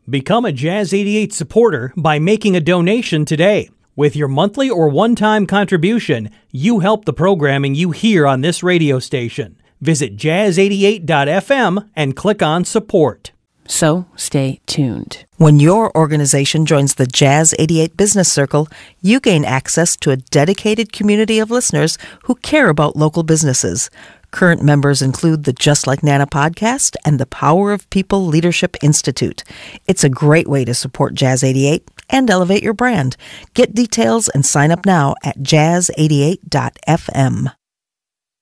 Become a Jazz 88 supporter by making a donation today. With your monthly or one-time contribution, you help the programming you hear on this radio station. Visit jazz88.fm and click on support. So stay tuned. When your organization joins the Jazz 88 Business Circle, you gain access to a dedicated community of listeners who care about local businesses. Current members include the Just Like Nana podcast and the Power of People Leadership Institute. It's a great way to support Jazz 88 and elevate your brand. Get details and sign up now at jazz88.fm.